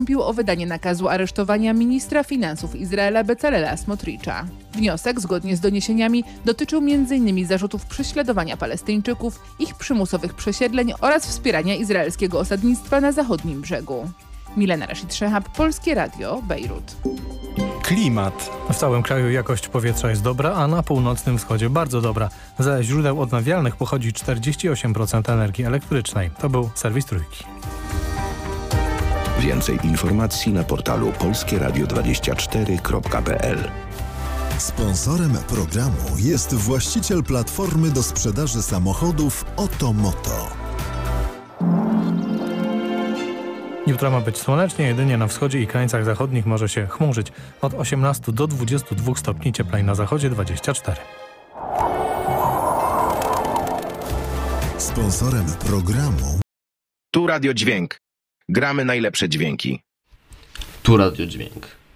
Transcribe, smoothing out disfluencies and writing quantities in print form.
wystąpił o wydanie nakazu aresztowania ministra finansów Izraela Betzalela Smotricza. Wniosek, zgodnie z doniesieniami, dotyczył m.in. zarzutów prześladowania Palestyńczyków, ich przymusowych przesiedleń oraz wspierania izraelskiego osadnictwa na zachodnim brzegu. Milena Rashid-Szehab, Polskie Radio, Bejrut. Klimat. W całym kraju jakość powietrza jest dobra, a na północnym wschodzie bardzo dobra. Ze źródeł odnawialnych pochodzi 48% energii elektrycznej. To był serwis Trójki. Więcej informacji na portalu polskieradio24.pl. Sponsorem programu jest właściciel platformy do sprzedaży samochodów Otomoto. Jutro ma być słonecznie, jedynie na wschodzie i krańcach zachodnich może się chmurzyć. Od 18 do 22 stopni, cieplej na zachodzie 24. Sponsorem programu Tu Radio Dźwięk. Gramy najlepsze dźwięki. Tu Radio Dźwięk.